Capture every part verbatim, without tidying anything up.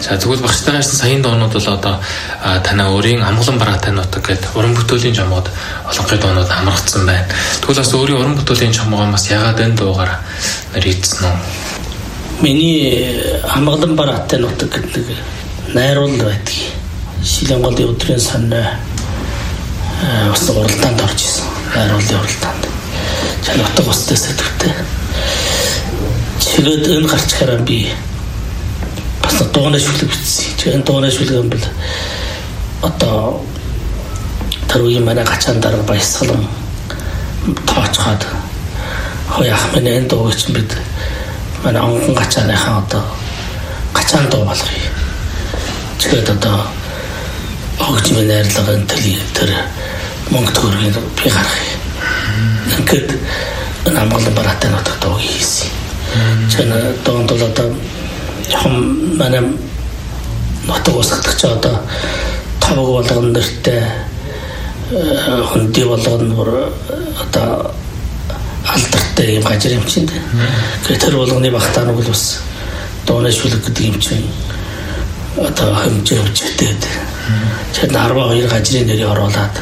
За тэгвэл багштайгаас саяын доонууд бол одоо танаа өөрийн амгалан бараатай нутаг гэдэг уран бүтээлийн чамгууд олонхын доонууд амрагдсан байна. Тэгвэл бас өөрийн уран бүтээлийн чамгаа бас ягаад энэ дуугаар нэрийдсэн үү? Миний амгалан бараатай нутаг гэдэг найруул байдаг. Шилэнголын өдрийн санаа бас уралдаанд орж исэн. Найруулын уралдаанд. За нутаг устай сэтгэвтэй. Тэгээд энэ гарч хараа би бас дууны шүлэг бичсэн. Тэгээд дууны шүлэг юм бол одоо тэр үеийн манай гачаан дарга баясгалан тооцоод хаяах манай энэ дууг чинь бид манай онгон гачааныхаа одоо гачаан дуу болгоё. Тэгээд одоо хөгжмийн найрлагын тэр мөнгө төгрөгийг би гаргая. Ингээд энэ амгалан бараатай нутаг дууг хийсэн. Чана доон бол одоо хам манай нутаг усгадагч одоо тавг болгоно нэртэй хөндөй болгоно одоо алдартай юм гажир юм чинь. Тэгэхээр тэр болгоны багтаа нь бол бас дооны шүлэг гэдэг юм чинь одоо хэмжээ хэмжээтэй. Тэр арван хоёр гажрын нэрийг оруулаад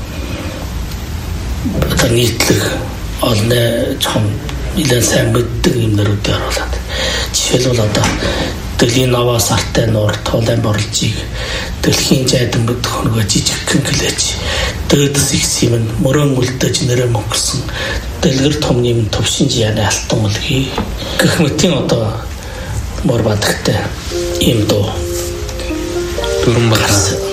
одоо нийтлэг олны чам нэлээд сайн мэддэг юм нэрүүдээр оруулаад жишээлбэл одоо дэлхийн новоос артай нуур туулайн борлжийг дэлхийн жайдан мэддэг хөнгө жижигхэн гэлээч дөөдөс ихс юм мөрөн үлдэж нэрэ мөнгөсөн дэлгэр том юм төвшин жияны алтан үлгий гэх мэтийн одоо мөр бадагтай юм дуу дөрөн багс